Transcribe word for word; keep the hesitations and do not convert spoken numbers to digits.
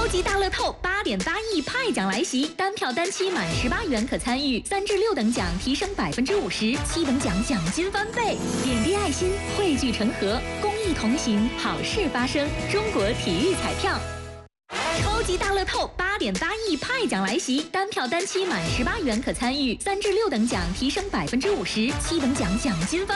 超级大乐透八点八亿派奖来袭，单票单期满十八元可参与，三至六等奖提升百分之五十，七等奖奖金翻倍。点滴爱心，汇聚成河，公益同行，好事发生。中国体育彩票。超级大乐透八点八亿派奖来袭，单票单期满十八元可参与，三至六等奖提升百分之五十，七等奖奖金翻。